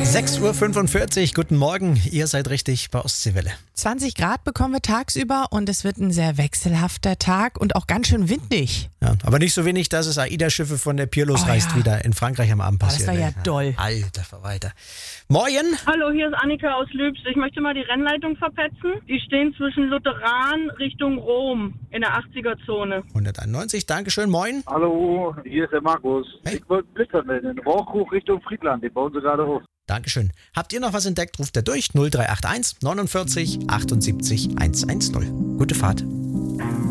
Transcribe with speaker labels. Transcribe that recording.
Speaker 1: 6:45 Uhr, guten Morgen, ihr seid richtig bei Ostseewelle.
Speaker 2: 20 Grad bekommen wir tagsüber und es wird ein sehr wechselhafter Tag und auch ganz schön windig.
Speaker 1: Ja, aber nicht so wenig, dass es AIDA-Schiffe von der Pier losreißt, wieder in Frankreich am Abend passiert.
Speaker 2: Das war ja doll.
Speaker 1: Alter Verwalter. Moin!
Speaker 3: Hallo, hier ist Annika aus Lübs. Ich möchte mal die Rennleitung verpetzen. Die stehen zwischen Lutheran Richtung Rom in der 80er-Zone.
Speaker 1: 191, Dankeschön, moin.
Speaker 4: Hallo, hier ist der Markus.
Speaker 1: Hey.
Speaker 4: Ich wollte Blitzer melden. Rohrkrug Richtung Friedland, den bauen sie gerade hoch.
Speaker 1: Dankeschön. Habt ihr noch was entdeckt? Ruft ihr durch 0381 49 78 110. Gute Fahrt.